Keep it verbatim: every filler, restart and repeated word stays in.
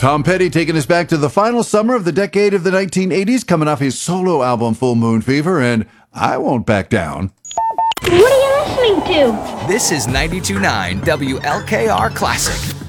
Tom Petty taking us back to the final summer of the decade of the nineteen eighties, coming off his solo album Full Moon Fever, and I Won't Back Down. What are you listening to? This is ninety-two point nine W L K R Classic.